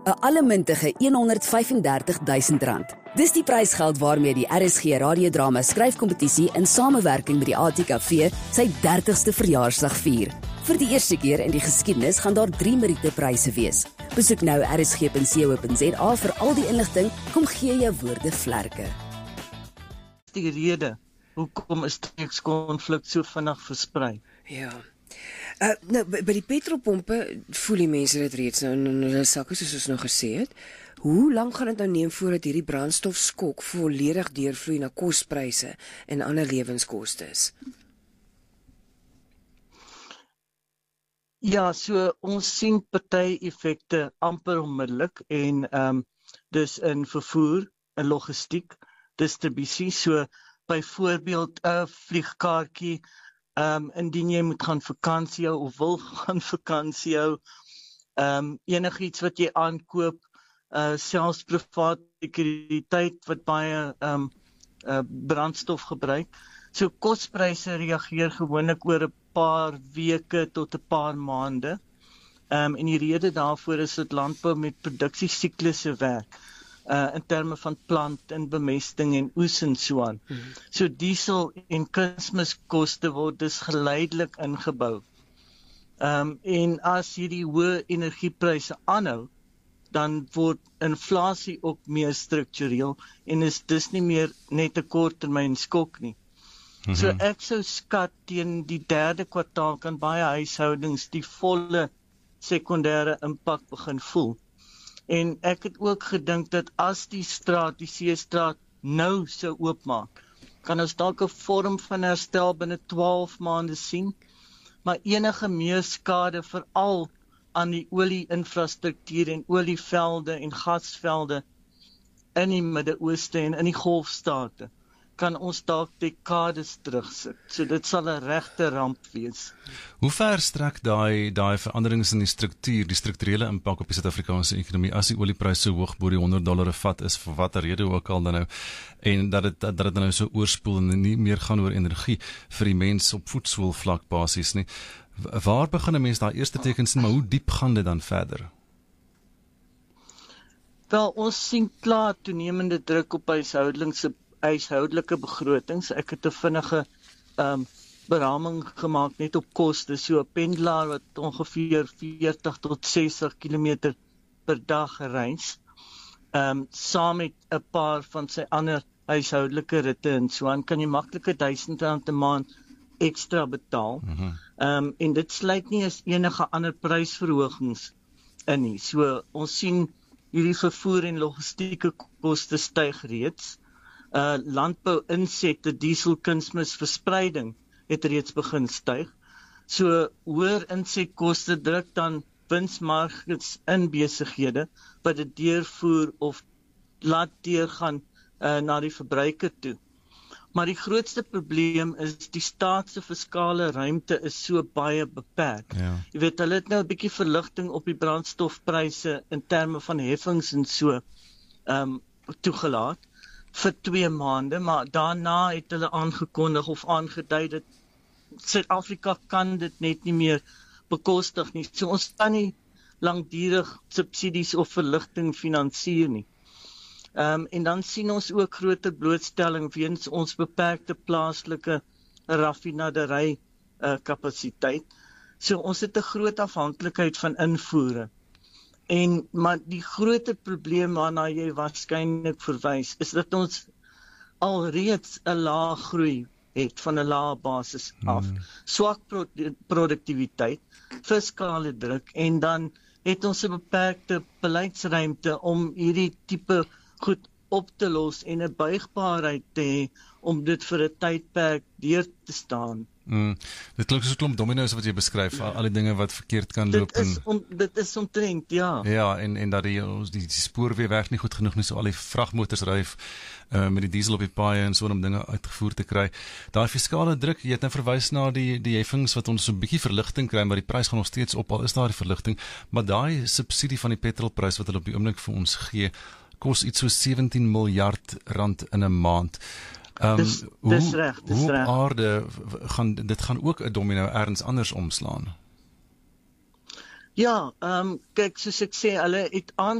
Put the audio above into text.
'n allemintige R135.000. Dis die prysgeld waarmee die RSG radiodrama skryfkompetisie in samewerking met die ATKV sy 30ste verjaarsdag vier. Vir die eerste keer in die geskiedenis gaan daar 3 Meriete-pryse wees. Besoek nou rsg.co.za vir al die inligting. Kom gee jou woorde vlerke. Die rede hoekom is streekskonflik so vinnig versprei? Ja. Nou, by die petrolpompe voel die mense dit reeds nou in hulle sakke, soos ons nou gesê het. Hoe lank gaan dit nou neem voordat hierdie brandstofskok volledig deurvloei na kospryse en ander lewenskostes? Ja, so ons sien party effekte amper onmiddellik en dis in vervoer, in logistiek, distribusie, so byvoorbeeld 'n vliegkaartjie, indien jy moet gaan vakansie hou of wil gaan vakansie hou, enigiets wat jy aankoop, selfs privaat sekuriteit wat baie brandstof gebruik. So kospryse reageer gewoonlik oor 'n paar weke tot 'n paar maande. En die rede daarvoor is dat landbou met produksiesiklusse werk. In terme van plant en bemesting en oes en so aan. So diesel en kunsmiskoste word dus geleidelik ingebou. En as hierdie hoë energiepryse aanhou, dan word inflasie ook meer struktureel en is dis nie meer net 'n korttermyn skok nie. So ek sou skat teen die 3de kwartaal kan baie huishoudings die volle sekondêre impak begin voel. En ek het ook gedink dat as die Seestraat nou sou oopmaak, kan ons dalk 'n vorm van herstel binne 12 maande sien, maar enige meer skade veral aan die olie-infrastruktuur en olievelde en gasvelde in die Midde-Ooste en in die Golfstate kan ons dalk dekades terugsit. So dit sal 'n regte ramp wees. Hoe ver strek daai veranderings in die struktuur, die strukturele impak op die Suid-Afrikaanse ekonomie as die oliepryse so hoog bo die $100 'n vat is vir watter rede ook al dan nou, en dat dit nou so oorspoel en nie meer gaan oor energie vir die mens op voedselvlak basies nie. Waar begin 'n mens daai eerste tekens sien, maar hoe diep gaan dit dan verder? Wel, ons sien klaar toenemende druk op huishoudelike begrotings. Ek het 'n vinnige beraming gemaak net op koste. So 'n pendelaar wat ongeveer 40 tot 60 km per dag reis, saam met 'n paar van sy ander huishoudelike ritte en so aan, kan jy maklik R1000 'n maand ekstra betaal. En dit sluit nie as enige ander prysverhogings in nie. So ons sien hierdie vervoer en logistieke koste styg reeds. Landbou insette, diesel, kunsmis, verspreiding het reeds begin styg. So hoër insetkoste druk dan winsmarges in besighede wat dit deurvoer of laat deurgaan na die verbruiker toe. Maar die grootste probleem is die staat se fiskale ruimte is so baie beperk. Ja. Jy weet, hulle het nou 'n bietjie verligting op die brandstofpryse in terme van heffings en so toegelaat vir 2 maande, maar daarna het hulle aangekondig of aangedui dat Suid-Afrika kan dit net nie meer bekostig nie. So ons kan nie langdurig subsidies of verligting finansier nie. En dan sien ons ook groter blootstelling weens ons beperkte plaaslike raffinaderij kapasiteit. So ons het 'n groot afhanklikheid van invoere. Maar die groter probleem waarna jy waarskynlik verwys, is dat ons alreeds 'n lae groei het van 'n lae basis af. Swak produktiwiteit, fiskale druk en dan het ons 'n beperkte beleidsruimte om hierdie tipe goed op te los en 'n buigbaarheid te hê om dit vir 'n tydperk deur te staan. Dit klink soos 'n klomp domino's wat jy beskryf, al die dinge wat verkeerd kan loop. Dit is omtrent, ja. Ja, en dat die spoorweë werk nie goed genoeg nie, so al die vragmotors ry met die diesel op die paaie en so om dinge uitgevoer te kry. Daai fiskale druk, jy het nou verwys na die heffings wat ons so 'n bietjie verligting kry, maar die prys gaan nog steeds op, al is daar die verligting, maar daai subsidie van die petrolprys wat hulle op die oomblik vir ons gee, kos iets so R17 miljard in 'n maand. Dis reg. Hoe op aarde gaan ook 'n domino ergens anders omslaan? Ja, kyk, soos ek sê, hulle het